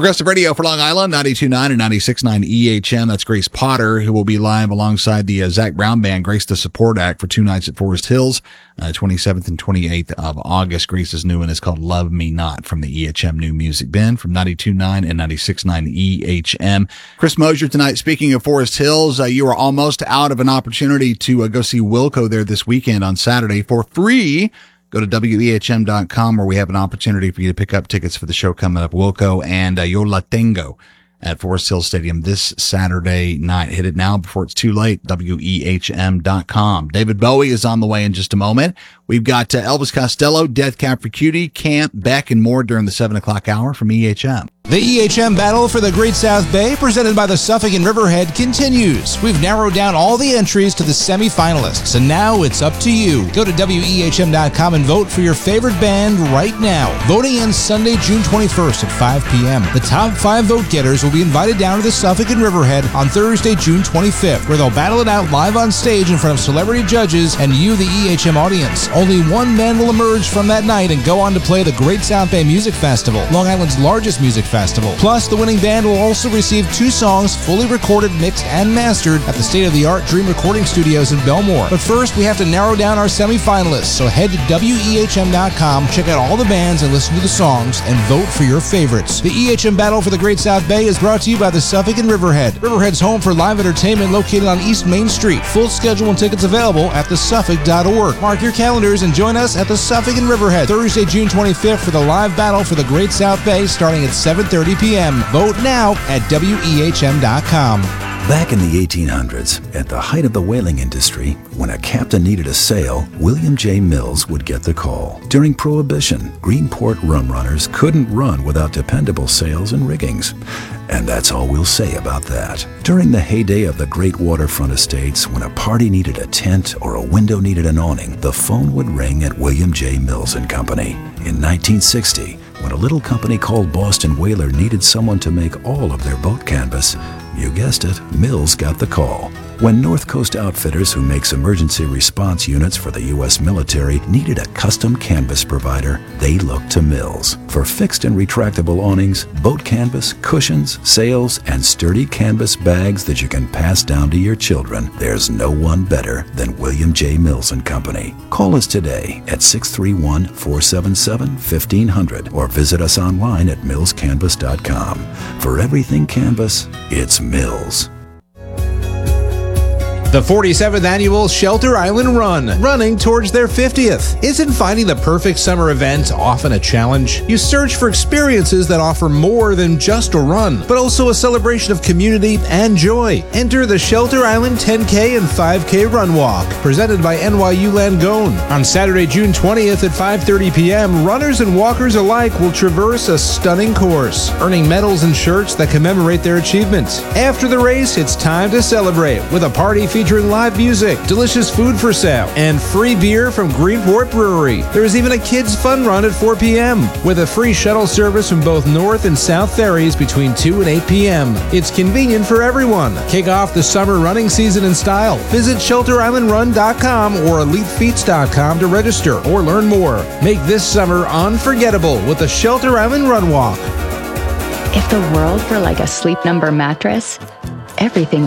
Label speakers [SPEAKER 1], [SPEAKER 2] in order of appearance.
[SPEAKER 1] Progressive Radio for Long Island, 92.9 and 96.9 EHM. That's Grace Potter, who will be live alongside the Zach Brown Band, Grace the Support Act, for 2 nights at Forest Hills, 27th and 28th of August. Grace's new one is called Love Me Not from the EHM New Music Bin from 92.9 and 96.9 EHM. Chris Mosier tonight. Speaking of Forest Hills, you are almost out of an opportunity to go see Wilco there this weekend on Saturday for free. Go to WEHM.com where we have an opportunity for you to pick up tickets for the show coming up, Wilco and Yo La Tengo at Forest Hills Stadium this Saturday night. Hit it now before it's too late, WEHM.com. David Bowie is on the way in just a moment. We've got Elvis Costello, Death Cab for Cutie, Camp, Beck, and more during the 7 o'clock hour from EHM.
[SPEAKER 2] The EHM battle for the Great South Bay, presented by the Suffolk and Riverhead, continues. We've narrowed down all the entries to the semifinalists, and now it's up to you. Go to WEHM.com and vote for your favorite band right now. Voting ends Sunday, June 21st at 5 p.m. The top 5 vote getters will be invited down to the Suffolk and Riverhead on Thursday, June 25th, where they'll battle it out live on stage in front of celebrity judges and you, the EHM audience. Only one band will emerge from that night and go on to play the Great South Bay Music Festival, Long Island's largest music festival. Plus, the winning band will also receive 2 songs fully recorded, mixed, and mastered at the state-of-the-art Dream Recording Studios in Belmore. But first, we have to narrow down our semifinalists, so head to WEHM.com, check out all the bands and listen to the songs, and vote for your favorites. The EHM Battle for the Great South Bay is brought to you by the Suffolk and Riverhead. Riverhead's home for live entertainment located on East Main Street. Full schedule and tickets available at thesuffolk.org. Mark your calendars and join us at the Suffolk and Riverhead Thursday, June 25th for the live battle for the Great South Bay starting at 7:30 p.m. Vote now at WEHM.com.
[SPEAKER 3] Back in the 1800s, at the height of the whaling industry, when a captain needed a sail, William J. Mills would get the call. During Prohibition, Greenport rum runners couldn't run without dependable sails and riggings. And that's all we'll say about that. During the heyday of the great waterfront estates, when a party needed a tent or a window needed an awning, the phone would ring at William J. Mills and Company. In 1960, when a little company called Boston Whaler needed someone to make all of their boat canvas, you guessed it, Mills got the call. When North Coast Outfitters, who makes emergency response units for the U.S. military, needed a custom canvas provider, they looked to Mills. For fixed and retractable awnings, boat canvas, cushions, sails, and sturdy canvas bags that you can pass down to your children, there's no one better than William J. Mills and Company. Call us today at 631-477-1500 or visit us online at millscanvas.com. For everything canvas, it's Mills.
[SPEAKER 2] The 47th annual Shelter Island Run, running towards their 50th. Isn't finding the perfect summer event often a challenge? You search for experiences that offer more than just a run, but also a celebration of community and joy. Enter the Shelter Island 10K and 5K Run Walk, presented by NYU Langone. On Saturday, June 20th at 5:30 p.m., runners and walkers alike will traverse a stunning course, earning medals and shirts that commemorate their achievements. After the race, it's time to celebrate with a party featuring live music, delicious food for sale, and free beer from Greenport Brewery. There is even a kids' fun run at 4 p.m. with a free shuttle service from both North and South Ferries between 2 and 8 p.m. It's convenient for everyone. Kick off the summer running season in style. Visit ShelterIslandRun.com or EliteFeats.com to register or learn more. Make this summer unforgettable with the Shelter Island Run Walk.
[SPEAKER 4] If the world were like a Sleep Number mattress, everything